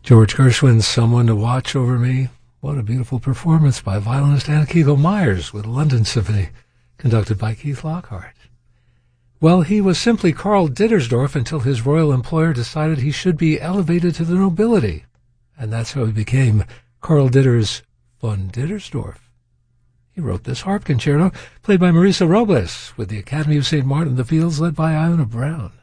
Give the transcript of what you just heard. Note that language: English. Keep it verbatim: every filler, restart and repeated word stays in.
George Gershwin's Someone to Watch Over Me. What a beautiful performance by violinist Anna Keigel-Myers with London Symphony, conducted by Keith Lockhart. Well, he was simply Karl Dittersdorf until his royal employer decided he should be elevated to the nobility, and that's how he became Karl Ditters von Dittersdorf. He wrote this harp concerto, played by Marisa Robles, with the Academy of Saint Martin in the Fields, led by Iona Brown.